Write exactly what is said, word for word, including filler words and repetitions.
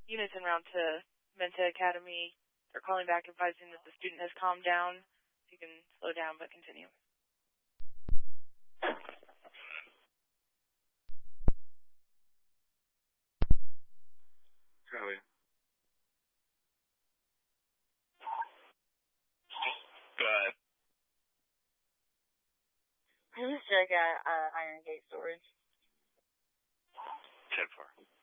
units en route to Menta Academy. They're calling back advising that the student has calmed down. You can slow down but continue. Charlie. Go ahead. I was check at uh, Iron Gate Storage. ten four.